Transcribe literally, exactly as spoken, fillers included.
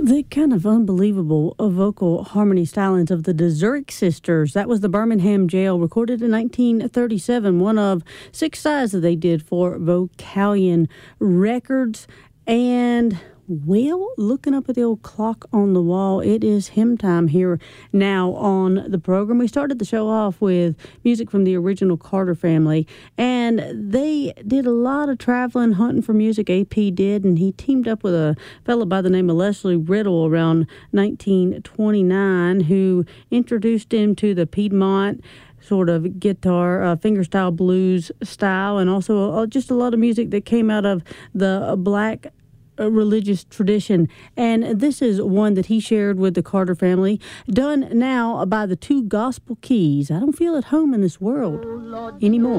The kind of unbelievable vocal harmony stylings of the Zurich Sisters. That was the Birmingham Jail, recorded in nineteen thirty-seven, one of six sides that they did for Vocalion Records. And, well, looking up at the old clock on the wall, it is hymn time here now on the program. We started the show off with music from the original Carter family, and they did a lot of traveling, hunting for music. A P did, and he teamed up with a fellow by the name of Leslie Riddle around nineteen twenty-nine, who introduced him to the Piedmont sort of guitar, uh, fingerstyle blues style, and also uh, just a lot of music that came out of the uh, black uh, religious tradition. And this is one that he shared with the Carter family, done now by the Two Gospel Keys. I don't feel at home in this world anymore.